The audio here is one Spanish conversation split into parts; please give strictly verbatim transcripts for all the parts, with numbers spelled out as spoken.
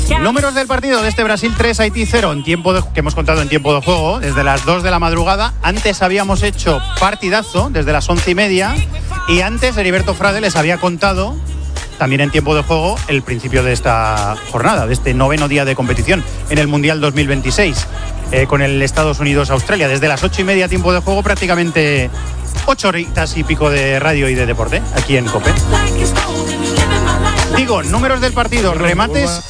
Números del partido de este Brasil tres, Haití cero, en tiempo de, que hemos contado en tiempo de juego, desde las dos de la madrugada. Antes habíamos hecho partidazo, desde las once y media, y antes Heriberto Frade les había contado, también en tiempo de juego, el principio de esta jornada, de este noveno día de competición en el Mundial dos mil veintiséis, eh, con el Estados Unidos-Australia. Desde las ocho y media, tiempo de juego, prácticamente ocho horitas y pico de radio y de deporte, aquí en COPE. Digo, números del partido, remates.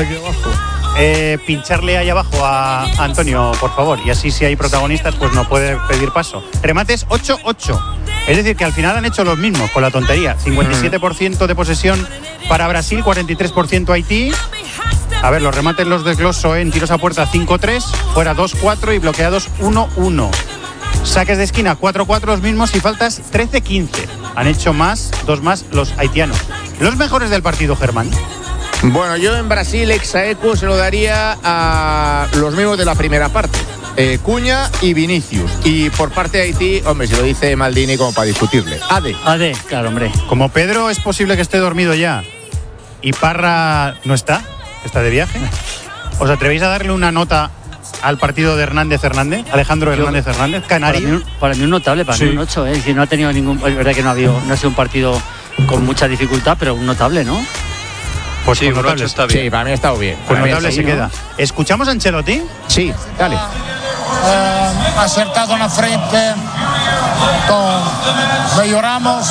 Eh, pincharle ahí abajo a Antonio, por favor, y así si hay protagonistas pues no puede pedir paso. Remates ocho ocho, es decir que al final han hecho los mismos con la tontería. cincuenta y siete por ciento de posesión para Brasil, cuarenta y tres por ciento Haití. A ver, los remates los desgloso en tiros a puerta cinco tres, fuera dos cuatro y bloqueados uno uno. Saques de esquina cuatro cuatro los mismos y faltas trece quince. Han hecho más, dos más los haitianos. Los mejores del partido, Germán. Bueno, yo en Brasil, Exaequo se lo daría a los mismos de la primera parte. Eh, Cuña y Vinicius. Y por parte de Haití, hombre, si lo dice Maldini como para discutirle. Ade. Ade, claro, hombre. Como Pedro es posible que esté dormido ya y Parra no está, está de viaje, ¿os atrevéis a darle una nota al partido de Hernández Hernández, Alejandro Hernández Hernández, canario? Para mí, para mí un notable, para sí. mí un ocho, ¿eh? Si no ha tenido ningún, es verdad que no ha habido, no ha sido un partido con mucha dificultad, pero un notable, ¿no? Pues sí, con notable está bien. Sí, para mí ha estado bien. Pues notable se ¿no? queda. ¿Escuchamos a Ancelotti? Sí, dale. Eh, acertado na frente, então melhoramos.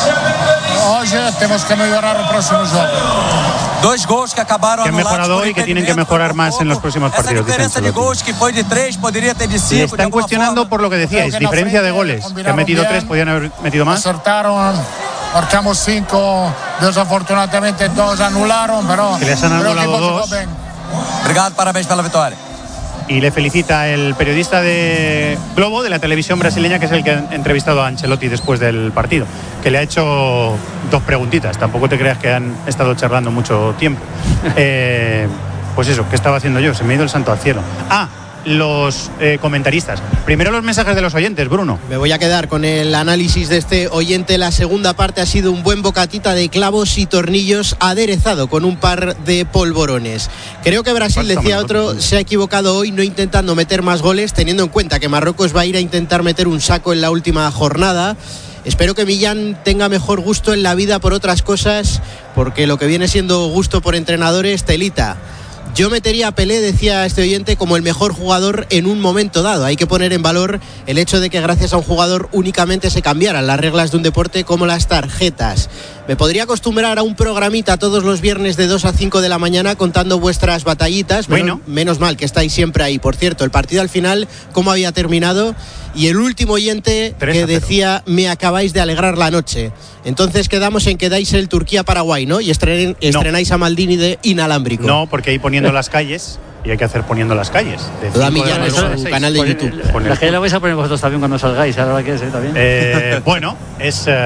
Hoje temos que melhorar o próximo jogo. Dos gols que acabaron que han mejorado hoy y que tienen que mejorar más en los próximos partidos. Esa diferencia de goles que fue de tres podría tener de cinco. Le están cuestionando por lo que decíais, que diferencia de goles. Que han metido tres, podían haber metido más. Acertaron, marcamos cinco, desafortunadamente dos anularon, pero que les han anulado dos. Obrigado, parabéns pela vitória. Y le felicita el periodista de Globo, de la televisión brasileña, que es el que ha entrevistado a Ancelotti después del partido, que le ha hecho dos preguntitas. Tampoco te creas que han estado charlando mucho tiempo. eh, pues eso, ¿qué estaba haciendo yo? Se me ha ido el santo al cielo. Ah, los eh, comentaristas. Primero los mensajes de los oyentes, Bruno. Me voy a quedar con el análisis de este oyente. La segunda parte ha sido un buen bocatita de clavos y tornillos aderezado con un par de polvorones. Creo que Brasil, decía otro, se ha equivocado hoy no intentando meter más goles, teniendo en cuenta que Marruecos va a ir a intentar meter un saco en la última jornada. Espero que Millán tenga mejor gusto en la vida por otras cosas, porque lo que viene siendo gusto por entrenadores, telita. Yo metería a Pelé, decía este oyente, como el mejor jugador en un momento dado. Hay que poner en valor el hecho de que gracias a un jugador únicamente se cambiaran las reglas de un deporte como las tarjetas. Me podría acostumbrar a un programita todos los viernes de dos a cinco de la mañana contando vuestras batallitas. Menos, bueno. menos mal que estáis siempre ahí. Por cierto, el partido al final, ¿cómo había terminado? Y el último oyente que decía, me acabáis de alegrar la noche. Entonces quedamos en que dais el Turquía-Paraguay, ¿no? Y estren, estrenáis no. a Maldini de inalámbrico. No, porque ahí poniendo las calles, y hay que hacer poniendo las calles. Toda Millán en su canal de YouTube. Las calles la vais a poner vosotros también cuando salgáis, ahora que es, ¿eh? También. Eh, bueno, es... Uh,